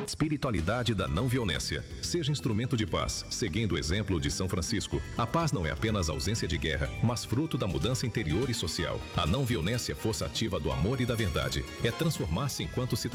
Espiritualidade da não violência. Seja instrumento de paz, seguindo o exemplo de São Francisco. A paz não é apenas ausência de guerra, mas fruto da mudança interior e social. A não violência é força ativa do amor e da verdade. É transformar-se enquanto se